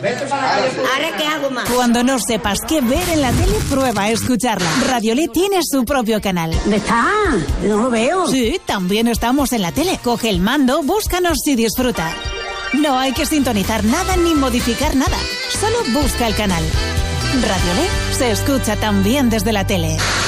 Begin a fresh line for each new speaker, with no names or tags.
¿Ahora qué hago más?
Cuando no sepas qué ver en la tele, prueba a escucharla. Radiolet tiene su propio canal.
¿Dónde está? No lo veo.
Sí, también estamos en la tele. Coge el mando, búscanos y disfruta. No hay que sintonizar nada ni modificar nada. Solo busca el canal. Radiolet se escucha también desde la tele.